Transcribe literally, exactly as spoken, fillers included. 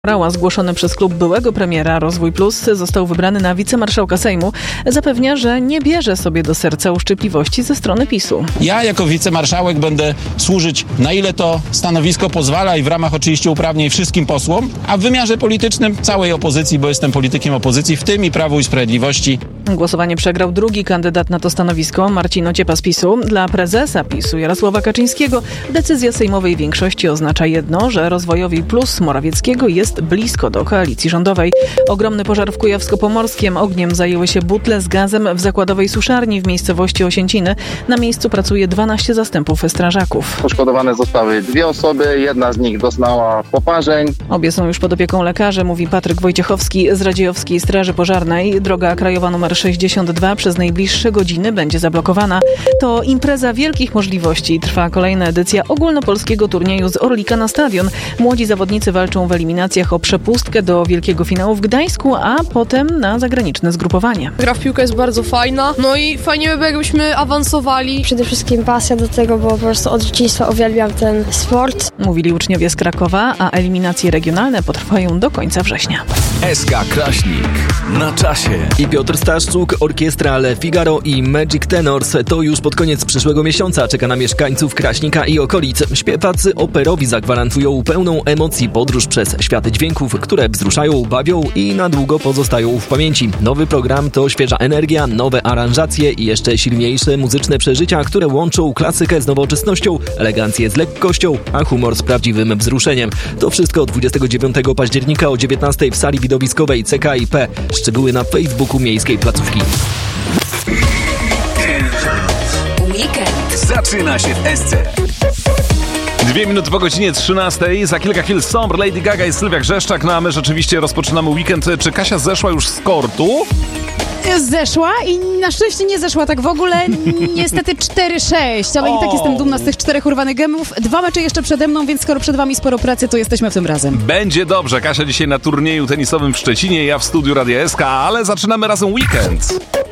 Rała zgłoszony przez klub byłego premiera Rozwój Plus został wybrany na wicemarszałka Sejmu. Zapewnia, że nie bierze sobie do serca uszczypliwości ze strony PiSu. Ja jako wicemarszałek będę służyć, na ile to stanowisko pozwala i w ramach oczywiście uprawnień wszystkim posłom, a w wymiarze politycznym całej opozycji, bo jestem politykiem opozycji, w tym i Prawu i Sprawiedliwości. Głosowanie przegrał drugi kandydat na to stanowisko, Marcin Ociepa z PiSu. Dla prezesa PiSu Jarosława Kaczyńskiego decyzja sejmowej większości oznacza jedno, że Rozwojowi Plus Morawieckiego jest blisko do koalicji rządowej. Ogromny pożar w Kujawsko-Pomorskiem. Ogniem zajęły się butle z gazem w zakładowej suszarni w miejscowości Osięciny. Na miejscu pracuje dwanaście zastępów strażaków. Poszkodowane zostały dwie osoby, jedna z nich doznała poparzeń. Obie są już pod opieką lekarzy, mówi Patryk Wojciechowski z Radziejowskiej Straży Pożarnej. Droga krajowa numer sześćdziesiąt dwa przez najbliższe godziny będzie zablokowana. To impreza wielkich możliwości. Trwa kolejna edycja ogólnopolskiego turnieju z Orlika na stadion. Młodzi zawodnicy walczą w eliminacjach o przepustkę do wielkiego finału w Gdańsku, a potem na zagraniczne zgrupowanie. Gra w piłkę jest bardzo fajna, no i fajnie by było, jakbyśmy awansowali. Przede wszystkim pasja do tego, bo po prostu od dzieciństwa uwielbiam ten sport. Mówili uczniowie z Krakowa, a eliminacje regionalne potrwają do końca września. S K Kraśnik na czasie. I Piotr Staszczuk, orkiestra Le Figaro i Magic Tenors. To już pod koniec przyszłego miesiąca czeka na mieszkańców Kraśnika i okolic. Śpiewacy operowi zagwarantują pełną emocji podróż przez światy dźwięków, które wzruszają, bawią i na długo pozostają w pamięci. Nowy program to świeża energia, nowe aranżacje i jeszcze silniejsze muzyczne przeżycia, które łączą klasykę z nowoczesnością, elegancję z lekkością, a humor z prawdziwym wzruszeniem. To wszystko dwudziestego dziewiątego października o dziewiętnastej w sali widowiskowej C K I P. Szczegóły na Facebooku Miejskiej Placówki. Weekend zaczyna się w S C. Dwie minuty po godzinie trzynastej, za kilka chwil Somr, Lady Gaga i Sylwia Grzeszczak, no a my rzeczywiście rozpoczynamy weekend. Czy Kasia zeszła już z kortu? Zeszła i na szczęście nie zeszła tak w ogóle, niestety cztery sześć, ale o. i tak jestem dumna z tych czterech urwanych gemów. Dwa mecze jeszcze przede mną, więc skoro przed wami sporo pracy, to jesteśmy w tym razem. Będzie dobrze, Kasia dzisiaj na turnieju tenisowym w Szczecinie, ja w studiu Radia S K, ale zaczynamy razem weekend.